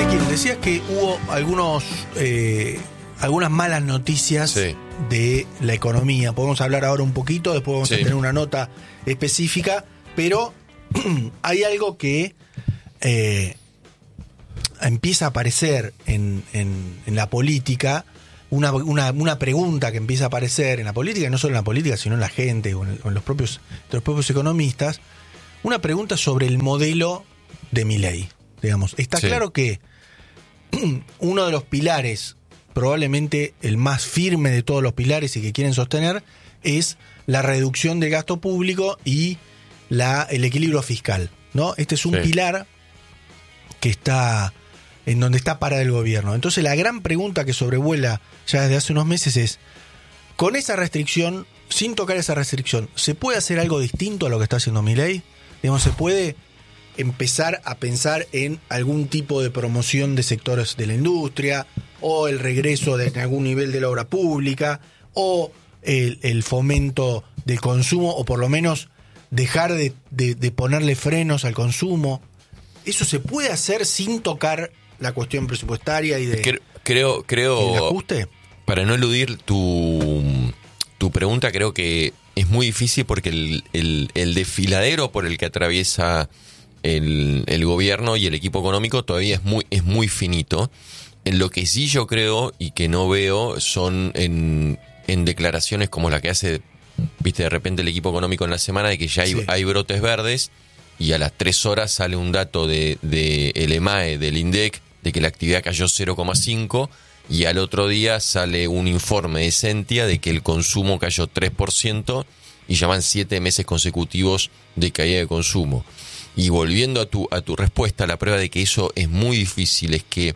Ezequiel, decías que hubo algunas malas noticias de la economía. Podemos hablar ahora un poquito, después vamos a tener una nota específica, pero hay algo que empieza a aparecer en la política, una pregunta que empieza a aparecer en la política, y no solo en la política, sino en la gente o en los propios economistas, una pregunta sobre el modelo de Milei. Digamos, está claro que uno de los pilares, probablemente el más firme de todos los pilares y que quieren sostener, es la reducción del gasto público y el equilibrio fiscal, ¿no? Este es un pilar que está en donde está parado el gobierno. Entonces la gran pregunta que sobrevuela ya desde hace unos meses es, con esa restricción, sin tocar esa restricción, ¿se puede hacer algo distinto a lo que está haciendo Milei? Digamos, ¿se puede empezar a pensar en algún tipo de promoción de sectores de la industria, o el regreso de algún nivel de la obra pública, o el fomento del consumo, o por lo menos dejar de ponerle frenos al consumo? ¿Eso se puede hacer sin tocar la cuestión presupuestaria y de creo el ajuste? Para no eludir tu pregunta, creo que es muy difícil porque el desfiladero por el que atraviesa el gobierno y el equipo económico todavía es muy finito. En lo que sí yo creo y que no veo son en declaraciones como la que hace, viste, de repente el equipo económico en la semana, de que ya hay brotes verdes, y a las 3 horas sale un dato de el EMAE, del INDEC, de que la actividad cayó 0,5, y al otro día sale un informe de Sentia de que el consumo cayó 3%, y ya van 7 meses consecutivos de caída de consumo. Y volviendo a tu respuesta, la prueba de que eso es muy difícil es que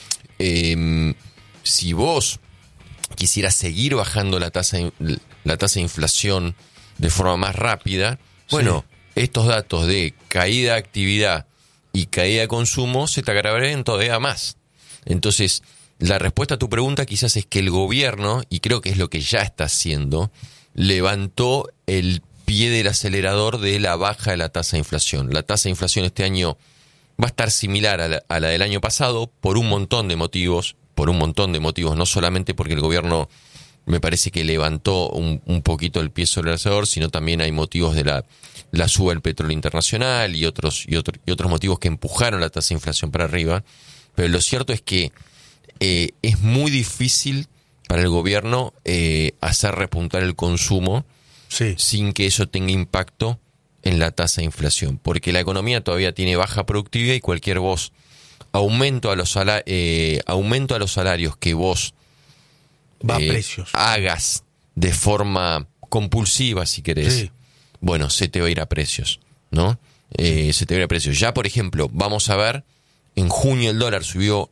si vos quisieras seguir bajando la tasa de inflación de forma más rápida, bueno, estos datos de caída de actividad y caída de consumo se te agravarían todavía más. Entonces, la respuesta a tu pregunta quizás es que el gobierno, y creo que es lo que ya está haciendo, levantó el pie del acelerador de la baja de la tasa de inflación. La tasa de inflación este año va a estar similar a la del año pasado por un montón de motivos, no solamente porque el gobierno me parece que levantó un poquito el pie sobre el acelerador, sino también hay motivos de la suba del petróleo internacional y otros motivos que empujaron la tasa de inflación para arriba. Pero lo cierto es que es muy difícil para el gobierno hacer repuntar el consumo sin que eso tenga impacto en la tasa de inflación, porque la economía todavía tiene baja productividad y cualquier aumento a los salarios que vos hagas de forma compulsiva, si querés, bueno, se te va a ir a precios, ¿no? Se te va a ir a precios. Ya, por ejemplo, vamos a ver, en junio el dólar subió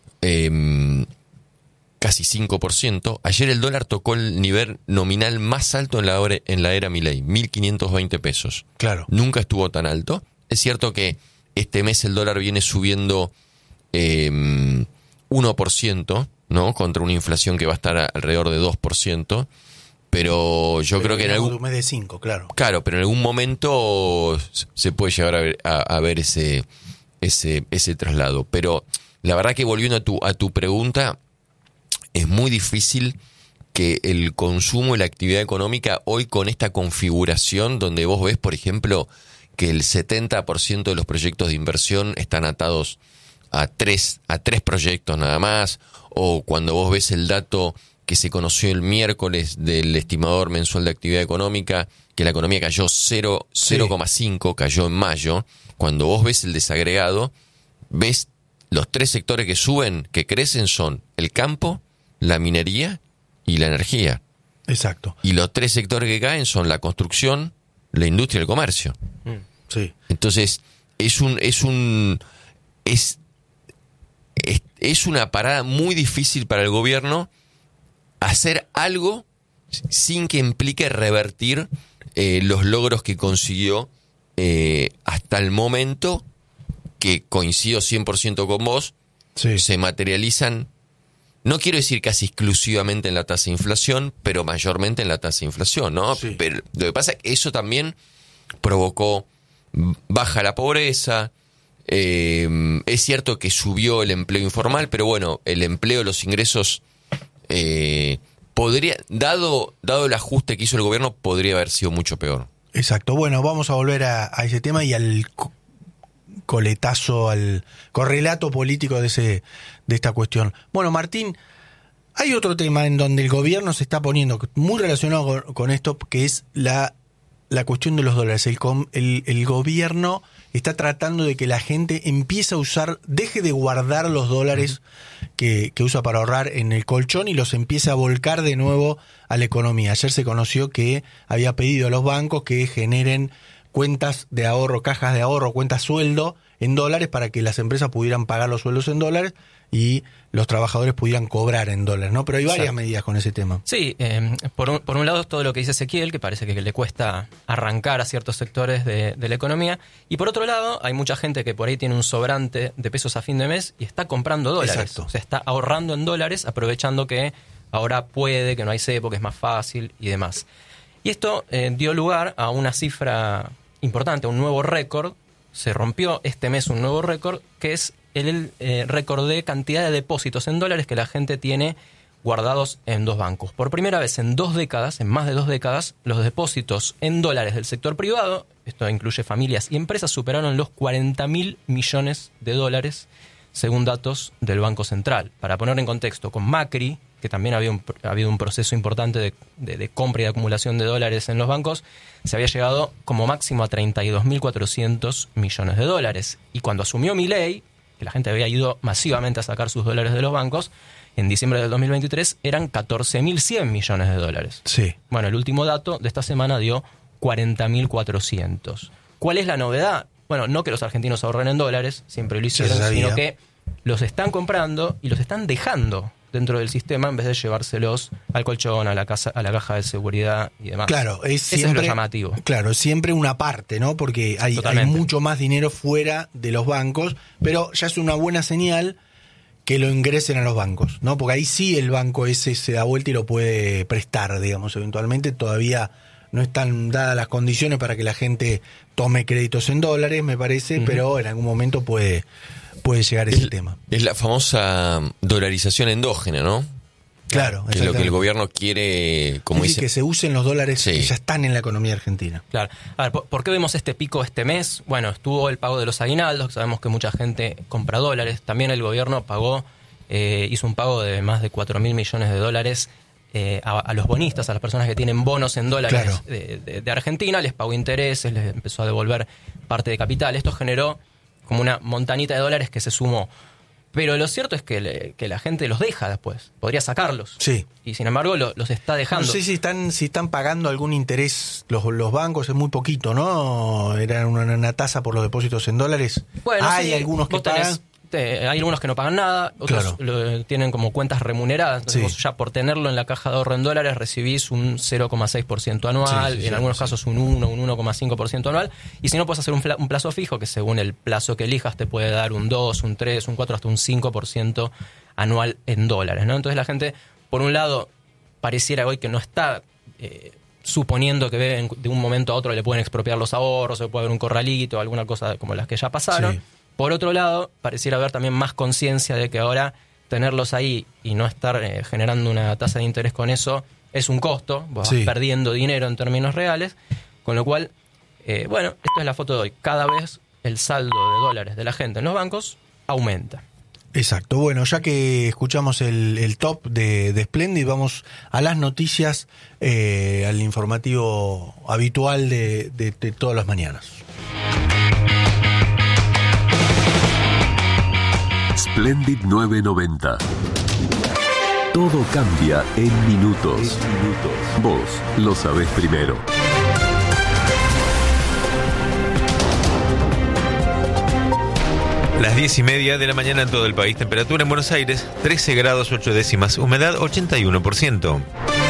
casi 5%. Ayer el dólar tocó el nivel nominal más alto en la era Milei, 1.520 pesos. Claro. Nunca estuvo tan alto. Es cierto que este mes el dólar viene subiendo 1%, ¿no? Contra una inflación que va a estar alrededor de 2%. Pero yo creo que en algún... un mes de 5, claro. Claro, pero en algún momento se puede llegar a ver ese traslado. Pero la verdad que volviendo a tu pregunta, es muy difícil que el consumo y la actividad económica hoy, con esta configuración donde vos ves, por ejemplo, que el 70% de los proyectos de inversión están atados a tres proyectos nada más, o cuando vos ves el dato que se conoció el miércoles del estimador mensual de actividad económica, que la economía cayó 0,5, cayó en mayo. Cuando vos ves el desagregado, ves los 3 sectores que suben, que crecen, son el campo, la minería y la energía. Exacto. Y los 3 sectores que caen son la construcción, la industria y el comercio. Sí. Entonces, es una parada muy difícil para el gobierno hacer algo sin que implique revertir los logros que consiguió hasta el momento, que coincido 100% con vos, se materializan, no quiero decir casi exclusivamente en la tasa de inflación, pero mayormente en la tasa de inflación, ¿no? Sí. Pero lo que pasa es que eso también provocó baja la pobreza, el Es cierto que subió el empleo informal, pero bueno, el empleo, los ingresos, podría, dado el ajuste que hizo el gobierno, podría haber sido mucho peor. Exacto. Bueno, vamos a volver a ese tema y al coletazo, al correlato político de esta cuestión. Bueno, Martín, hay otro tema en donde el gobierno se está poniendo muy relacionado con esto, que es la cuestión de los dólares. El gobierno está tratando de que la gente empiece a usar, deje de guardar los dólares que usa para ahorrar en el colchón y los empiece a volcar de nuevo a la economía. Ayer se conoció que había pedido a los bancos que generen cuentas de ahorro, cajas de ahorro, cuentas sueldo en dólares para que las empresas pudieran pagar los sueldos en dólares y los trabajadores pudieran cobrar en dólares, ¿no? Pero hay varias medidas con ese tema. Sí, por un lado es todo lo que dice Ezequiel, que parece que le cuesta arrancar a ciertos sectores de la economía, y por otro lado hay mucha gente que por ahí tiene un sobrante de pesos a fin de mes y está comprando dólares. Exacto. O sea, está ahorrando en dólares, aprovechando que ahora puede, que no hay cepo, que es más fácil y demás. Y esto dio lugar a una cifra importante, a un nuevo récord. Se rompió este mes un nuevo récord, que es el récord de cantidad de depósitos en dólares que la gente tiene guardados en dos bancos. Por primera vez en 2 décadas, en más de 2 décadas, los depósitos en dólares del sector privado, esto incluye familias y empresas, superaron los 40.000 millones de dólares, según datos del Banco Central. Para poner en contexto, con Macri, que también había habido un proceso importante de compra y de acumulación de dólares en los bancos, se había llegado como máximo a 32.400 millones de dólares. Y cuando asumió Milei, que la gente había ido masivamente a sacar sus dólares de los bancos, en diciembre del 2023 eran 14.100 millones de dólares. Sí. Bueno, el último dato de esta semana dio 40.400. ¿Cuál es la novedad? Bueno, no que los argentinos ahorren en dólares, siempre lo hicieron, sino que los están comprando y los están dejando dentro del sistema en vez de llevárselos al colchón, a la caja de seguridad y demás. Claro, Ese es lo llamativo. Claro, es siempre una parte, ¿no? Porque hay mucho más dinero fuera de los bancos, pero ya es una buena señal que lo ingresen a los bancos, ¿no? Porque ahí sí el banco ese se da vuelta y lo puede prestar, digamos, eventualmente. Todavía no están dadas las condiciones para que la gente tome créditos en dólares, me parece, pero en algún momento puede llegar ese tema. Es la famosa dolarización endógena, ¿no? Claro, que es lo que el gobierno quiere, como dice, que se usen los dólares que ya están en la economía argentina. Claro. A ver, ¿por qué vemos este pico este mes? Bueno, estuvo el pago de los aguinaldos, sabemos que mucha gente compra dólares. También el gobierno hizo un pago de más de 4.000 millones de dólares a los bonistas, a las personas que tienen bonos en dólares. Claro. de Argentina, les pagó intereses, les empezó a devolver parte de capital. Esto generó como una montanita de dólares que se sumó. Pero lo cierto es que la gente los deja después. Podría sacarlos. Sí. Y sin embargo los está dejando. No sé si están pagando algún interés los bancos, es muy poquito, ¿no? Era una tasa por los depósitos en dólares. Bueno, hay algunos que pagan. Hay algunos que no pagan nada, otros tienen como cuentas remuneradas. Entonces vos ya por tenerlo en la caja de ahorro en dólares recibís un 0,6% anual, en algunos casos un 1,5% anual. Y si no, puedes hacer un plazo fijo que según el plazo que elijas te puede dar un 2, un 3, un 4, hasta un 5% anual en dólares, ¿no? Entonces la gente, por un lado, pareciera hoy que no está suponiendo que de un momento a otro le pueden expropiar los ahorros, o puede haber un corralito, alguna cosa como las que ya pasaron. Sí. Por otro lado, pareciera haber también más conciencia de que ahora tenerlos ahí y no estar generando una tasa de interés con eso es un costo, vos vas perdiendo dinero en términos reales, con lo cual, esto es la foto de hoy. Cada vez el saldo de dólares de la gente en los bancos aumenta. Exacto. Bueno, ya que escuchamos el top de Splendid, vamos a las noticias, al informativo habitual de todas las mañanas. Splendid 990. Todo cambia en minutos. Vos lo sabés primero. Las 10:30 de la mañana en todo el país. Temperatura en Buenos Aires, 13 grados 8 décimas. Humedad, 81%.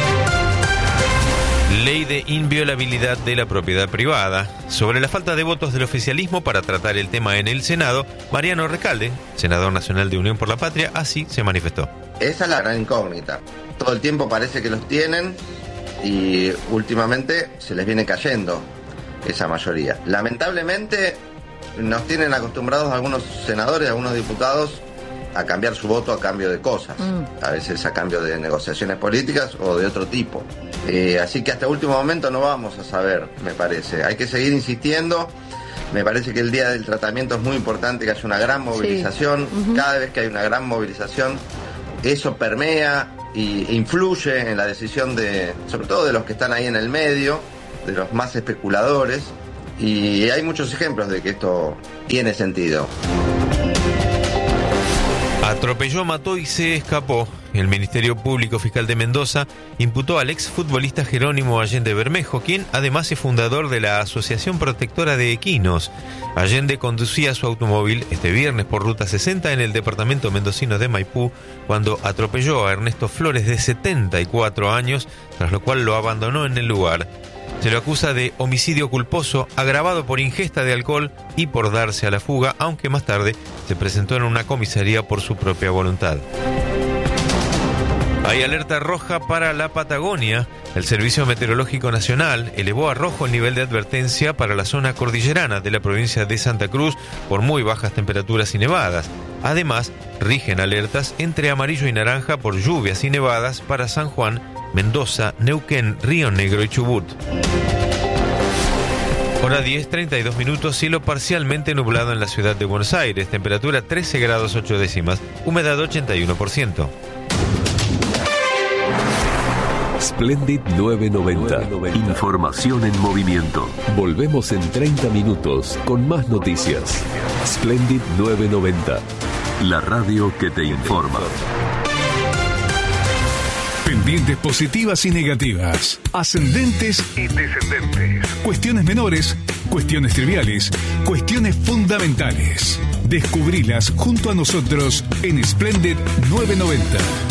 Ley de inviolabilidad de la propiedad privada. Sobre la falta de votos del oficialismo para tratar el tema en el Senado, Mariano Recalde, senador nacional de Unión por la Patria, así se manifestó. Esa es la gran incógnita. Todo el tiempo parece que los tienen y últimamente se les viene cayendo esa mayoría. Lamentablemente, nos tienen acostumbrados algunos senadores, algunos diputados a cambiar su voto a cambio de cosas, a veces a cambio de negociaciones políticas o de otro tipo. Así que hasta último momento no vamos a saber, me parece. Hay que seguir insistiendo. Me parece que el día del tratamiento es muy importante que haya una gran movilización. Sí. Cada vez que hay una gran movilización, eso permea e influye en la decisión sobre todo de los que están ahí en el medio, de los más especuladores. Y hay muchos ejemplos de que esto tiene sentido. Atropelló, mató y se escapó. El Ministerio Público Fiscal de Mendoza imputó al exfutbolista Jerónimo Allende Bermejo, quien además es fundador de la Asociación Protectora de Equinos. Allende conducía su automóvil este viernes por Ruta 60 en el departamento mendocino de Maipú cuando atropelló a Ernesto Flores, de 74 años, tras lo cual lo abandonó en el lugar. Se lo acusa de homicidio culposo agravado por ingesta de alcohol y por darse a la fuga, aunque más tarde se presentó en una comisaría por su propia voluntad. Hay alerta roja para la Patagonia. El Servicio Meteorológico Nacional elevó a rojo el nivel de advertencia para la zona cordillerana de la provincia de Santa Cruz por muy bajas temperaturas y nevadas. Además, rigen alertas entre amarillo y naranja por lluvias y nevadas para San Juan, Mendoza, Neuquén, Río Negro y Chubut. Hora 10:32 minutos, cielo parcialmente nublado en la ciudad de Buenos Aires, temperatura 13 grados 8 décimas, humedad 81%. Splendid 990. Información en movimiento. Volvemos en 30 minutos con más noticias. Splendid 990. La radio que te informa. Pendientes positivas y negativas, ascendentes y descendentes, cuestiones menores, cuestiones triviales, cuestiones fundamentales. Descubrilas junto a nosotros en Splendid 990.